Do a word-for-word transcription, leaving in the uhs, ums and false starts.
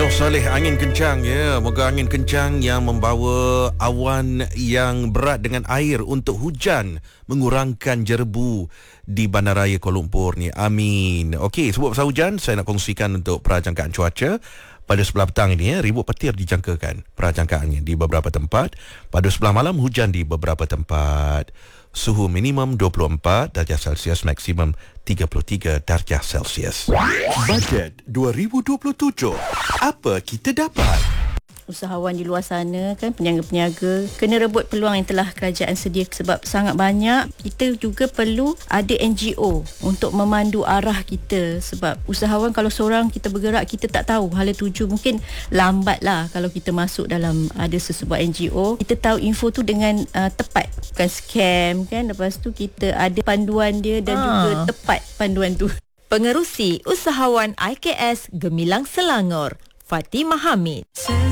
Noh Saleh, angin kencang ya. Moga angin kencang yang membawa awan yang berat dengan air untuk hujan mengurangkan jerebu di Bandaraya Kuala Lumpur ni. Amin. Okey, sebab pasal hujan, saya nak kongsikan untuk perajangkaan cuaca. Pada sebelah petang ini, ya, ribut petir dijangkakan perajangkaannya di beberapa tempat. Pada sebelah malam, hujan di beberapa tempat. Suhu minimum dua puluh empat darjah Celsius, maksimum tiga puluh tiga darjah Celsius. Bajet dua ribu dua puluh tujuh. Apa kita dapat? Usahawan di luar sana kan, peniaga-peniaga kena rebut peluang yang telah kerajaan sedia sebab sangat banyak. Kita juga perlu ada N G O untuk memandu arah kita, sebab usahawan kalau seorang kita bergerak, kita tak tahu hala tuju, mungkin lambat lah kalau kita masuk dalam ada sesebuah N G O. Kita tahu info tu dengan uh, tepat, bukan scam kan. Lepas tu kita ada panduan dia dan ha. juga tepat panduan tu. Pengerusi Usahawan I K S Gemilang Selangor, Fatimah Hamid.